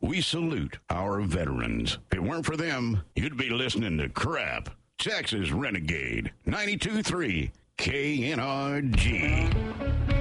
We salute our veterans. If it weren't for them, you'd be listening to crap. Texas Renegade 92.3 KNRG.